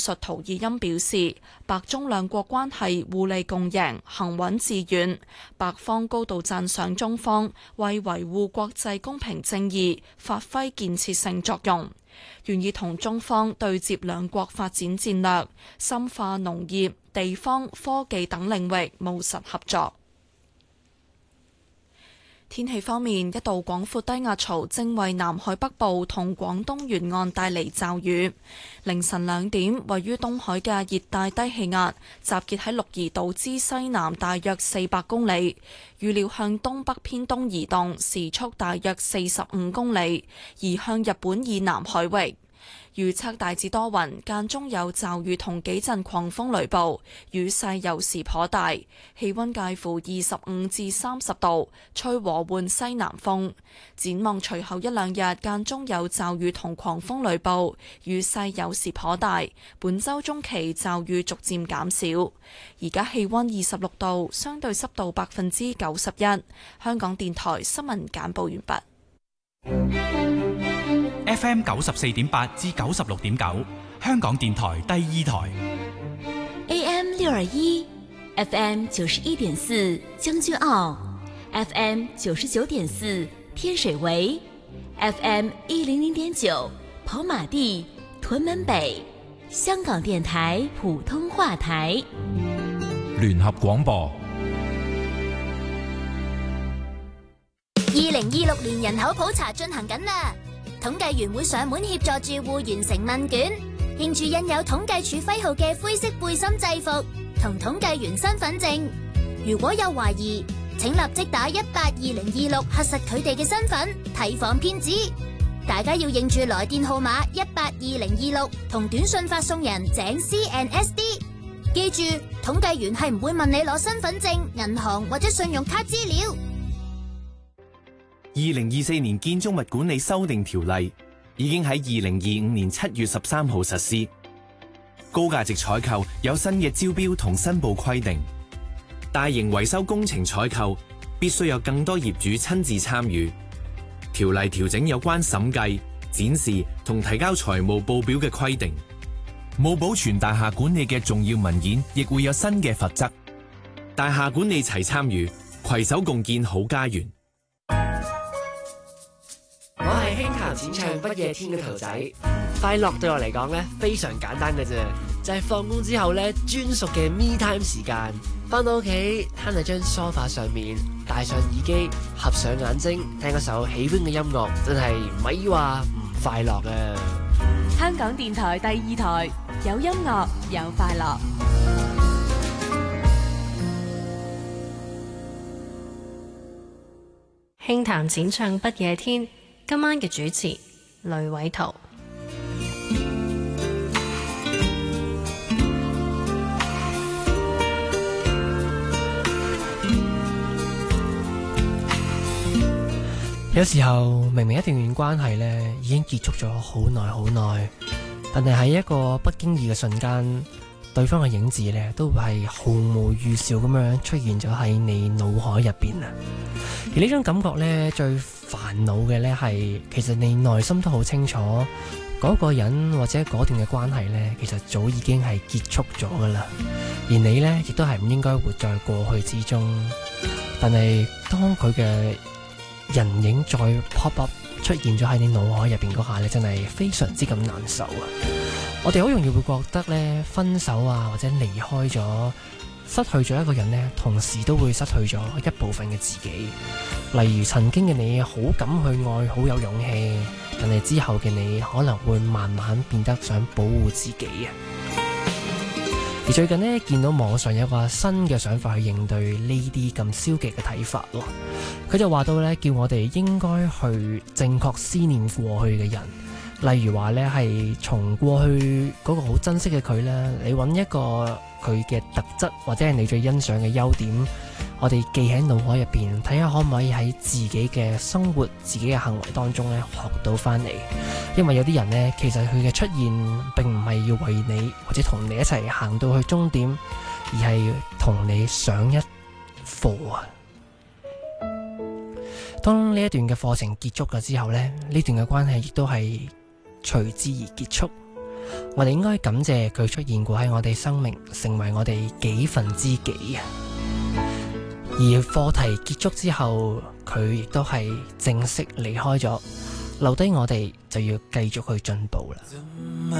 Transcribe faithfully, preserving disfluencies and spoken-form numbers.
術圖爾欽表示，白中兩國關係互利共贏，行穩致遠。白方高度讚賞中方為維護國際公平正義發揮建設性作用，願意同中方對接兩國發展戰略，深化農業、地方、科技等領域務實合作。天氣方面，一道廣闊低壓槽正為南海北部同廣東沿岸帶嚟驟雨。凌晨兩點，位於東海嘅熱帶低氣壓集結喺鹿兒島之西南大約四百公里，預料向東北偏東移動，時速大約四十五公里，移向日本以南海域。預測大致多雲，間中有驟雨同幾陣狂風雷暴，雨勢有時頗大，氣溫介乎二十五至三十度，吹和緩西南風。展望隨後一兩日，間中有驟雨同狂風雷暴，雨勢有時頗大。本週中期驟雨逐漸減少。而家氣溫二十六度，相對濕度百分之九十一。香港電台新聞簡報完畢。 F M 九十四點八至九十六點九，香港電台第二台。 A M 六二一，F M 九十一點四將軍澳 ，F M 九十九點四天水圍 ，F M 一零零點九跑馬地屯門北，香港電台普通話台。 聯合廣播。 二零二六年人口普查進行緊啦。統計員會上門協助住戶完成問卷，認住印有統計處徽號嘅灰色背心制服同統計員身份證。如果有懷疑，請立即打一八二零二六核實佢哋嘅身份，提防騙子。大家要認住來電號碼一八二零二六同短信發送人井 C N S D。記住，統計員係唔會問你攞身份證、銀行或者信用卡資料。 二零二四年建築物管理修訂條例已經喺二零二五年七月十三號實施，高價值採購有新嘅招標同申報規定，大型維修工程採購必須有更多業主親自參與。條例調整有關審計、展示同提交財務報表嘅規定，冇保存大廈管理嘅重要文件亦會有新嘅罰則。大廈管理齊參與，攜手共建好家園。 我係輕談淺唱不夜天嘅圖仔，快樂對我嚟講咧非常簡單嘅啫，就係放工之後咧專屬嘅 me time 時間，翻到屋企攤喺張梳化上面，戴上耳機，合上眼睛，聽嗰首喜歡嘅音樂，真係唔係話唔快樂啊！ 香港電台第二台，有音樂有快樂。 輕談淺唱不夜天。今晚嘅主持雷偉圖。 有時候明明一段關係呢已經結束咗好耐好耐，但係喺一個不經意嘅瞬間，對方嘅影子呢都係毫無預兆咁樣出現咗喺你腦海入邊啊！而呢種感覺呢，最煩惱嘅呢係，其實你內心都好清楚，嗰個人或者嗰段嘅關係呢，其實早已經係結束咗噶啦。而你呢，亦都係唔應該活在過去之中。但係當佢嘅人影再 pop up 出現咗喺你腦海入邊嗰下呢，真係非常之咁難受啊！我哋好容易會覺得呢，分手啊或者離開咗，失去咗一個人呢，同時都會失去咗一部分嘅自己。例如曾經嘅你好敢去愛，好有勇氣，但係之後嘅你可能會慢慢變得想保護自己啊。而最近呢，見到網上有個新嘅想法去應對呢啲咁消極嘅睇法咯。佢就話到呢，叫我哋應該去正確思念過去嘅人。例如話呢，係從過去嗰個好珍惜嘅佢呢，你揾一個佢嘅特質或者係你最欣賞嘅優點，我哋記喺腦海入邊，睇下可唔可以喺自己嘅生活、自己嘅行為當中呢學到翻嚟。因為有啲人呢，其實佢嘅出現並唔係要為你或者同你一齊行到去終點，而係同你上一課啊。當呢一段嘅課程結束咗之後呢，呢段嘅關係亦都係隨之而結束。 我哋應該感謝佢出現過喺我哋生命，成為我哋幾分之幾啊！而課題結束之後，佢亦都係正式離開咗，留低我哋就要繼續去進步啦。